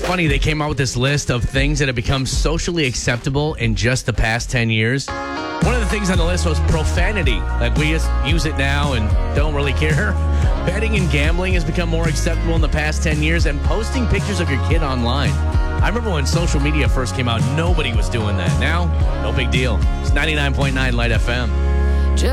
funny. They came out with this list of things that have become socially acceptable in just the past 10 years. One of the things on the list was profanity. Like, we just use it now and don't really care. Betting and gambling has become more acceptable in the past 10 years, and posting pictures of your kid online. I remember when social media first came out, nobody was doing that. Now, no big deal. It's 99.9 Light FM.